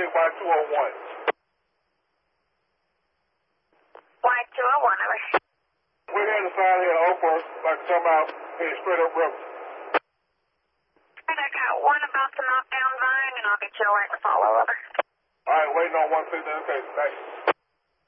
take Y201. Y201, over. We're here to sign here at Oakland, like to come out, heading straight up river. And I got one about to knock down Vine, and I'll get you a light to follow, over. All right, waiting on 169. Okay, thanks.